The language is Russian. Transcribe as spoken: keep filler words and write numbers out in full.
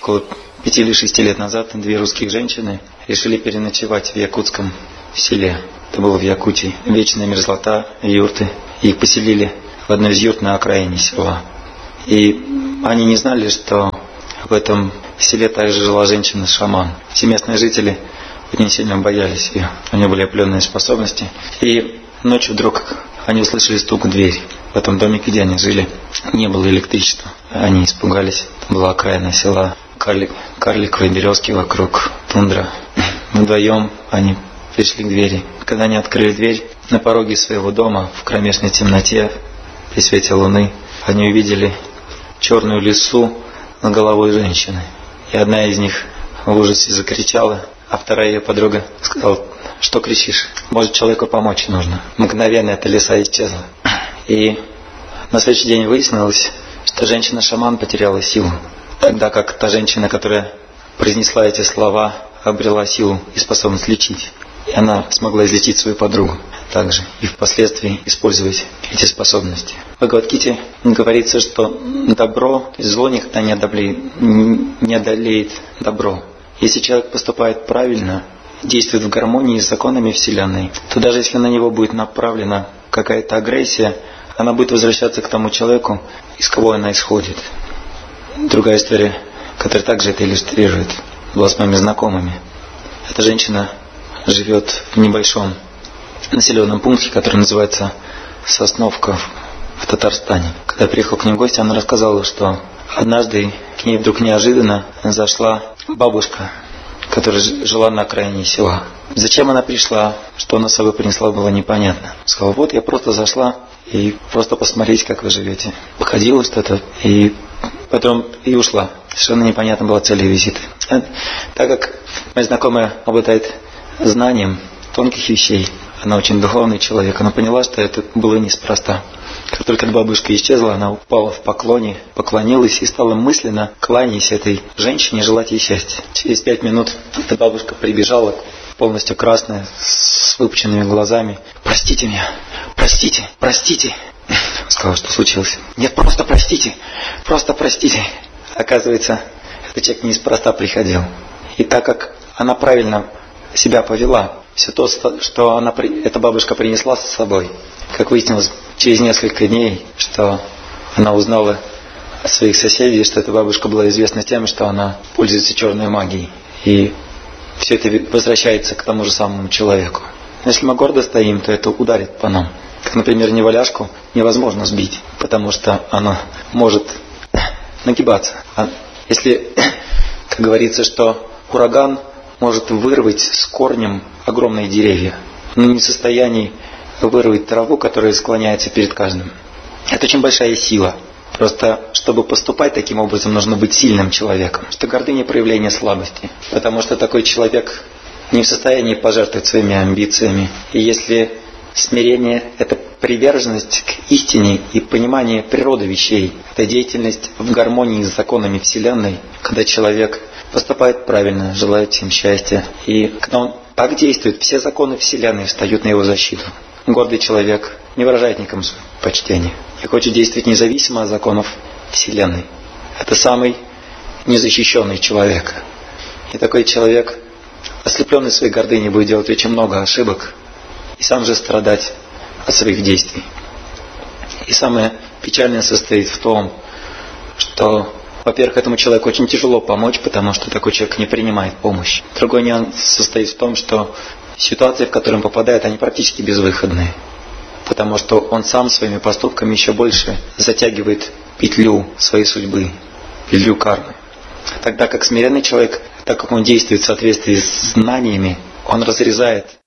около пяти или шести лет назад две русских женщины решили переночевать в якутском селе. Это было в Якутии. Вечная мерзлота, юрты. Их поселили в одной из юрт на окраине села. И они не знали, что в этом селе также жила женщина-шаман. Все местные жители очень сильно боялись ее. У нее были определенные способности. И ночью вдруг они услышали стук в дверь. В этом домике, где они жили, не было электричества. Они испугались. Там была окраина села, карлик, карликовые березки вокруг, тундра. Вдвоем они пришли к двери. Когда они открыли дверь, на пороге своего дома, в кромешной темноте, при свете луны, они увидели черную лису над головой женщины. И одна из них в ужасе закричала, а вторая ее подруга сказала: что кричишь? Может, человеку помочь нужно. Мгновенно эта лиса исчезла. И на следующий день выяснилось, что женщина-шаман потеряла силу, тогда как та женщина, которая произнесла эти слова, обрела силу и способность лечить. И она смогла излечить свою подругу также и впоследствии использовать эти способности. В Бхагавад-гите говорится, что добро, то есть зло никогда не одолеет, не одолеет добро. Если человек поступает правильно, действует в гармонии с законами Вселенной, то даже если на него будет направлена какая-то агрессия, она будет возвращаться к тому человеку, из кого она исходит. Другая история, которая также это иллюстрирует, была с моими знакомыми. Эта женщина живет в небольшом населенном пункте, который называется Сосновка в Татарстане. Когда я приехал к ней в гости, она рассказала, что однажды к ней вдруг неожиданно зашла бабушка, которая жила на окраине села. Зачем она пришла, что она с собой принесла, было непонятно. Сказала: вот я просто зашла и просто посмотреть, как вы живете. Походила что-то и потом и ушла. Совершенно непонятно была цель ее визита. Так как моя знакомая обладает знанием тонких вещей, она очень духовный человек, она поняла, что это было неспроста. Как только эта бабушка исчезла, она упала в поклоне, поклонилась и стала мысленно кланяясь этой женщине, желать ей счастья. Через пять минут эта бабушка прибежала, полностью красная, с выпученными глазами. «Простите меня! Простите! Простите!» Сказала: что случилось? «Нет, просто простите! Просто простите!» Оказывается, этот человек неспроста приходил. И так как она правильно себя повела, все то, что она, эта бабушка принесла с собой, как выяснилось через несколько дней, что она узнала от своих соседей, что эта бабушка была известна тем, что она пользуется черной магией. И все это возвращается к тому же самому человеку. Но если мы гордо стоим, то это ударит по нам. Как, например, неваляшку невозможно сбить, потому что она может нагибаться. А если, как говорится, что ураган может вырвать с корнем огромные деревья, но не в состоянии вырвать траву, которая склоняется перед каждым. Это очень большая сила. Просто, чтобы поступать таким образом, нужно быть сильным человеком. Что гордыня – проявление слабости. Потому что такой человек не в состоянии пожертвовать своими амбициями. И если смирение – это приверженность к истине и понимание природы вещей, это деятельность в гармонии с законами Вселенной, когда человек поступает правильно, желает всем счастья. И когда он так действует, все законы Вселенной встают на его защиту. Гордый человек не выражает никому почтения и хочет действовать независимо от законов Вселенной. Это самый незащищенный человек. И такой человек, ослепленный своей гордыней, будет делать очень много ошибок и сам же страдать от своих действий. И самое печальное состоит в том, что, во-первых, этому человеку очень тяжело помочь, потому что такой человек не принимает помощь. Другой нюанс состоит в том, что ситуации, в которые он попадает, они практически безвыходные. Потому что он сам своими поступками еще больше затягивает петлю своей судьбы, петлю кармы. Тогда как смиренный человек, так как он действует в соответствии с знаниями, он разрезает